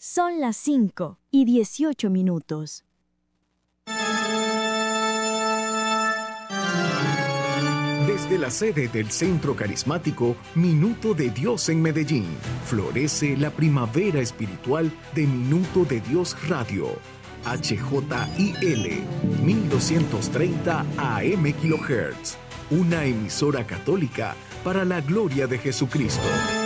Son las 5:18. Desde la sede del Centro Carismático Minuto de Dios en Medellín, florece la primavera espiritual de Minuto de Dios Radio. HJIL 1230 AM kHz. Una emisora católica para la gloria de Jesucristo.